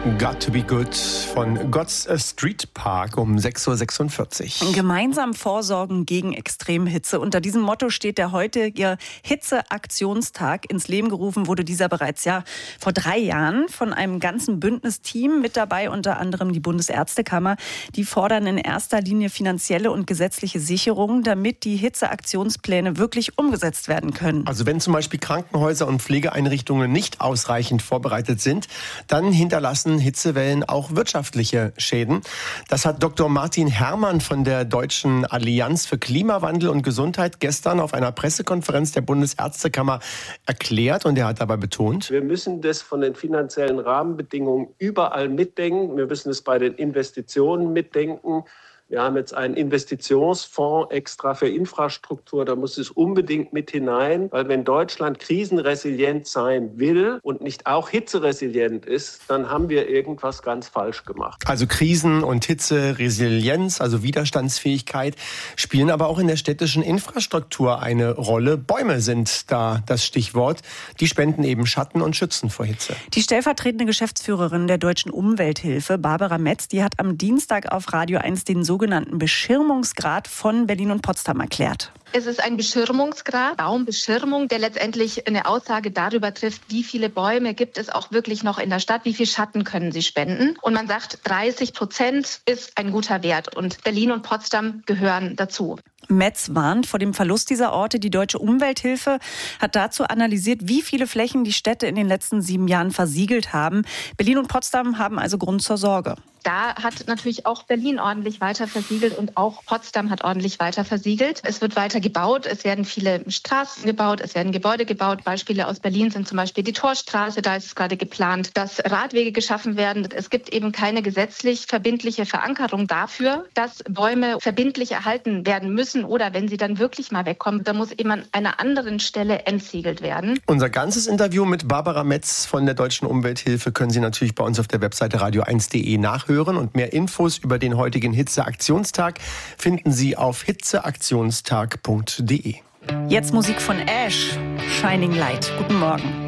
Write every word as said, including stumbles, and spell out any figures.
Got to be good von God's Street Park um sechs Uhr sechsundvierzig. Gemeinsam vorsorgen gegen Extremhitze. Unter diesem Motto steht der heutige Hitzeaktionstag. Ins Leben gerufen wurde dieser bereits ja vor drei Jahren von einem ganzen Bündnisteam. Mit dabei unter anderem die Bundesärztekammer. Die fordern in erster Linie finanzielle und gesetzliche Sicherungen, damit die Hitzeaktionspläne wirklich umgesetzt werden können. Also wenn zum Beispiel Krankenhäuser und Pflegeeinrichtungen nicht ausreichend vorbereitet sind, dann hinterlassen Hitzewellen auch wirtschaftliche Schäden. Das hat Doktor Martin Herrmann von der Deutschen Allianz für Klimawandel und Gesundheit gestern auf einer Pressekonferenz der Bundesärztekammer erklärt und er hat dabei betont: Wir müssen das von den finanziellen Rahmenbedingungen überall mitdenken. Wir müssen es bei den Investitionen mitdenken. Wir haben jetzt einen Investitionsfonds extra für Infrastruktur, da muss es unbedingt mit hinein, weil wenn Deutschland krisenresilient sein will und nicht auch hitzeresilient ist, dann haben wir irgendwas ganz falsch gemacht. Also Krisen und Hitze, Resilienz, also Widerstandsfähigkeit, spielen aber auch in der städtischen Infrastruktur eine Rolle. Bäume sind da das Stichwort. Die spenden eben Schatten und schützen vor Hitze. Die stellvertretende Geschäftsführerin der Deutschen Umwelthilfe, Barbara Metz, die hat am Dienstag auf Radio eins den sogenannten Beschirmungsgrad von Berlin und Potsdam erklärt. Es ist ein Beschirmungsgrad, Baumbeschirmung, der letztendlich eine Aussage darüber trifft, wie viele Bäume gibt es auch wirklich noch in der Stadt, wie viel Schatten können sie spenden. Und man sagt, dreißig Prozent ist ein guter Wert und Berlin und Potsdam gehören dazu. Metz warnt vor dem Verlust dieser Orte. Die Deutsche Umwelthilfe hat dazu analysiert, wie viele Flächen die Städte in den letzten sieben Jahren versiegelt haben. Berlin und Potsdam haben also Grund zur Sorge. Da hat natürlich auch Berlin ordentlich weiter versiegelt und auch Potsdam hat ordentlich weiter versiegelt. Es wird weiter gebaut, es werden viele Straßen gebaut, es werden Gebäude gebaut. Beispiele aus Berlin sind zum Beispiel die Torstraße, da ist es gerade geplant, dass Radwege geschaffen werden. Es gibt eben keine gesetzlich verbindliche Verankerung dafür, dass Bäume verbindlich erhalten werden müssen oder wenn sie dann wirklich mal wegkommen, dann muss eben an einer anderen Stelle entsiegelt werden. Unser ganzes Interview mit Barbara Metz von der Deutschen Umwelthilfe können Sie natürlich bei uns auf der Webseite radio eins punkt de nachhören. Und mehr Infos über den heutigen Hitzeaktionstag finden Sie auf hitzeaktionstag punkt de. Jetzt Musik von Ash, Shining Light. Guten Morgen.